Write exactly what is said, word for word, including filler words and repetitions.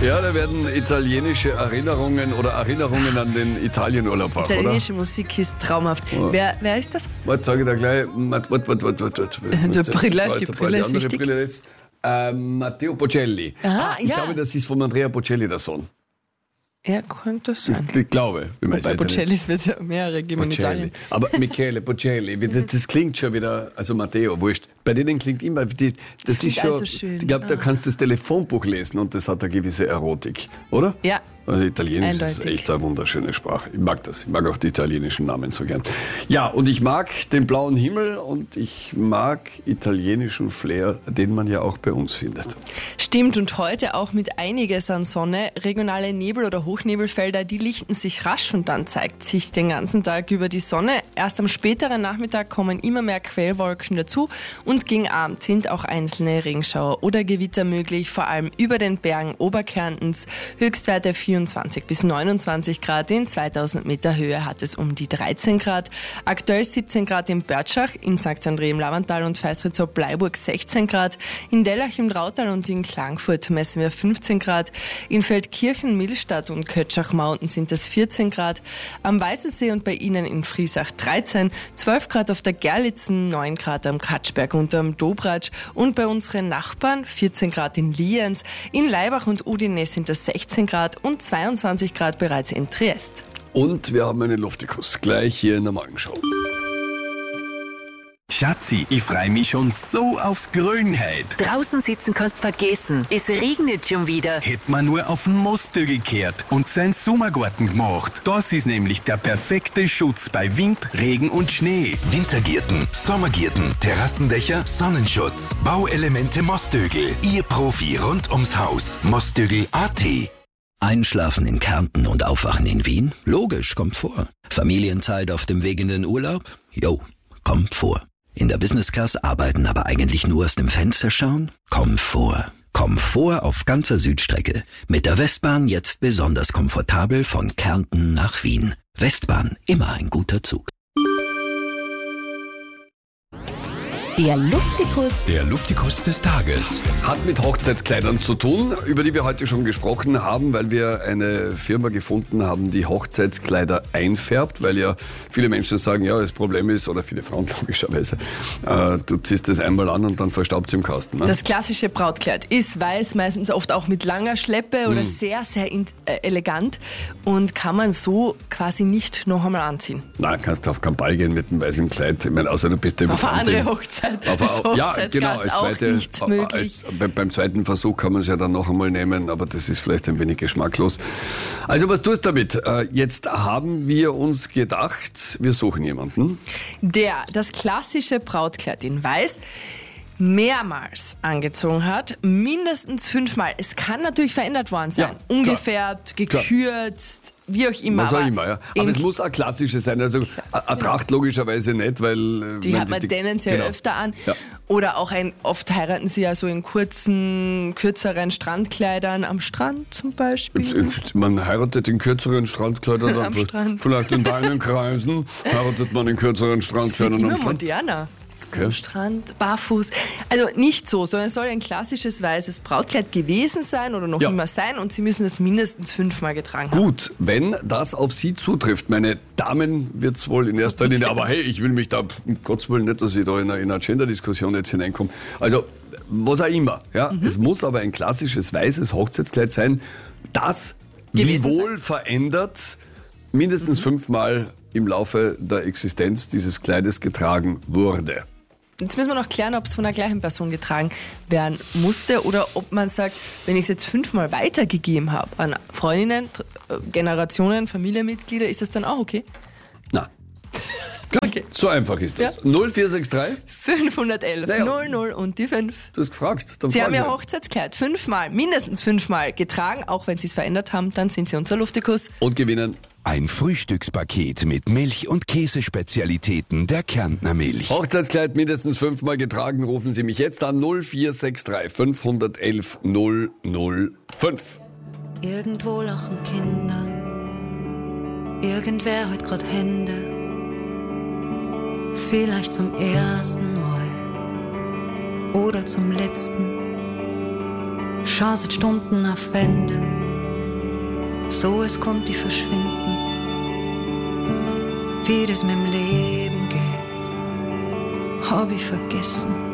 Ja, da werden italienische Erinnerungen oder Erinnerungen an den Italienurlaub wach, oder? Italienische Musik ist traumhaft. Oh. Wer, wer ist das? Warte, sage ich da gleich. Warte, warte, warte, warte. warte. Die Brille, die Die Brille ist andere wichtig. Brille jetzt. Ähm, Matteo Bocelli. Aha, ich ja. glaube, das ist von Andrea Bocelli der Sohn. Ja, könnte das sein. Ich glaube. Wie man Bei es weiter- Bocellis wird es ja mehrere geben in Bocelli. Italien. Aber Michele Bocelli, wie das, das klingt schon wieder, also Matteo, wurscht. Bei denen klingt immer, die, das, klingt ist schon, also schön. ich glaube, da Ah. kannst du das Telefonbuch lesen und das hat eine gewisse Erotik, oder? Ja. Also Italienisch ist Eindeutig. echt eine wunderschöne Sprache. Ich mag das. Ich mag auch die italienischen Namen so gern. Ja, und ich mag den blauen Himmel und ich mag italienischen Flair, den man ja auch bei uns findet. Stimmt, und heute auch mit einiges an Sonne. Regionale Nebel- oder Hochnebelfelder, die lichten sich rasch und dann zeigt sich den ganzen Tag über die Sonne. Erst am späteren Nachmittag kommen immer mehr Quellwolken dazu und gegen Abend sind auch einzelne Regenschauer oder Gewitter möglich, vor allem über den Bergen Oberkärntens. Höchstwerte vierundzwanzig bis neunundzwanzig Grad, in zweitausend Meter Höhe hat es um die dreizehn Grad. Aktuell siebzehn Grad in Börtschach, in Sankt André im Lavantal und Feistritz-Bleiburg sechzehn Grad. In Dellach im Drautal und in Klagenfurt messen wir fünfzehn Grad. In Feldkirchen, Millstatt und Kötschach-Mauten sind es vierzehn Grad. Am Weißensee und bei Ihnen in Friesach dreizehn, zwölf Grad auf der Gerlitzen, neun Grad am Katschberg und am Dobratsch und bei unseren Nachbarn vierzehn Grad in Lienz. In Laibach und Udine sind es sechzehn Grad und zweiundzwanzig Grad bereits in Triest. Und wir haben einen Luftikus, gleich hier in der Morgenshow. Schatzi, ich freu mich schon so aufs Grün heut. Draußen sitzen kannst vergessen. Es regnet schon wieder. Hätt man nur auf den Mostel gekehrt und seinen Sommergarten gemacht. Das ist nämlich der perfekte Schutz bei Wind, Regen und Schnee. Wintergärten, Sommergärten, Terrassendächer, Sonnenschutz, Bauelemente Mostögel. Ihr Profi rund ums Haus. Mostögel Punkt a t. Einschlafen in Kärnten und aufwachen in Wien? Logisch, kommt vor. Familienzeit auf dem Weg in den Urlaub? Jo, kommt vor. In der Business Class arbeiten, aber eigentlich nur aus dem Fenster schauen? Komfort. Komfort auf ganzer Südstrecke. Mit der Westbahn jetzt besonders komfortabel von Kärnten nach Wien. Westbahn, immer ein guter Zug. Der Luftikus. Der Luftikus des Tages. Hat mit Hochzeitskleidern zu tun, über die wir heute schon gesprochen haben, weil wir eine Firma gefunden haben, die Hochzeitskleider einfärbt, weil ja viele Menschen sagen, ja, das Problem ist, oder viele Frauen logischerweise, äh, du ziehst das einmal an und dann verstaubt es im Kasten. Ne? Das klassische Brautkleid ist weiß, meistens oft auch mit langer Schleppe oder sehr, sehr in, äh, elegant und kann man so quasi nicht noch einmal anziehen. Nein, kannst du auf keinen Ball gehen mit einem weißen Kleid. Ich meine, außer du bist der Auf eine andere Hochzeit. Aber, Als ja, Hochzeitsgast genau, als auch zweite, nicht möglich. als, beim, beim zweiten Versuch kann man es ja dann noch einmal nehmen, aber das ist vielleicht ein wenig geschmacklos. Also was tust du damit? Äh, jetzt haben wir uns gedacht, wir suchen jemanden. Der das klassische Brautkleid in weiß mehrmals angezogen hat, mindestens fünfmal. Es kann natürlich verändert worden sein. Ja, Umgefärbt, gekürzt, wie auch immer. Was auch aber immer, ja. Aber eben es muss ein klassisches sein. Also eine Tracht logischerweise nicht, weil... äh, Die wenn hat man die- tendenziell genau. öfter an. Ja. Oder auch ein, oft heiraten sie ja so in kurzen, kürzeren Strandkleidern am Strand zum Beispiel. Man heiratet in kürzeren Strandkleidern. Am Strand. Vielleicht in deinen Kreisen heiratet man in kürzeren Das wird Strandkleidern immer am Strand. moderner. Okay. Am Strand, barfuß. Also nicht so, sondern es soll ein klassisches weißes Brautkleid gewesen sein oder noch Ja. immer sein und sie müssen es mindestens fünfmal getragen haben. Gut, wenn das auf Sie zutrifft, meine Damen wird es wohl in erster Linie, aber hey, ich will mich da, um Gottes Willen nicht, dass ich da in eine, in eine Gender-Diskussion jetzt hineinkomme. Also, was auch immer, ja. Mhm. Es muss aber ein klassisches weißes Hochzeitskleid sein, das wie Gewesen wohl verändert mindestens fünfmal im Laufe der Existenz dieses Kleides getragen wurde. Jetzt müssen wir noch klären, ob es von der gleichen Person getragen werden musste oder ob man sagt, wenn ich es jetzt fünfmal weitergegeben habe an Freundinnen, Tr- äh, Generationen, Familienmitglieder, ist das dann auch okay? Na, Okay. so einfach ist das. Ja. null vier sechs drei, fünfhundertelf, Naja. null null und die fünf. du hast gefragt. Dann Sie frag haben Ihr ich. Hochzeitskleid fünfmal, mindestens fünfmal getragen, auch wenn Sie es verändert haben, dann sind Sie unser Luftikus. Und gewinnen Ein Frühstückspaket mit Milch- und Käsespezialitäten der Kärntner Milch. Hochzeitskleid mindestens fünfmal getragen, rufen Sie mich jetzt an null vier sechs drei fünf eins eins null null fünf. Irgendwo lachen Kinder, irgendwer hat grad Hände, vielleicht zum ersten Mal oder zum letzten. Schau seit Stunden auf Wände, so es konnte ich verschwinden. Wie das mit dem Leben geht, hab ich vergessen.